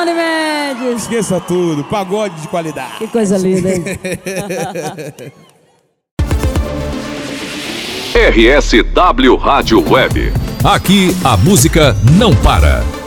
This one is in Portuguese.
Tony Mendes. Esqueça tudo, pagode de qualidade. Que coisa linda, hein? RSW Rádio Web. Aqui a música não para.